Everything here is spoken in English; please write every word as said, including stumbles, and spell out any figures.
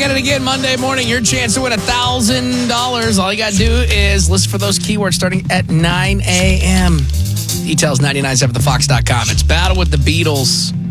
at it again Monday morning. Your chance to win one thousand dollars. All you got to do is listen for those keywords starting at nine a.m. Details ninety nine seven the fox dot com. It's Battle with the Beatles.